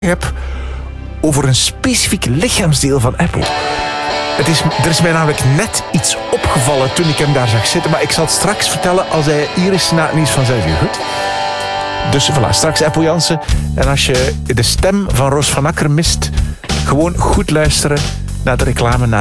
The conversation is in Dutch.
heb over een specifiek lichaamsdeel van Apple. Er is mij namelijk net iets opgevallen toen ik hem daar zag zitten, maar ik zal het straks vertellen als hij hier is na het nieuws van 6 uur. Goed? Dus voilà, straks Apple Jansen. En als je de stem van Roos van Akker mist, gewoon goed luisteren naar de reclame na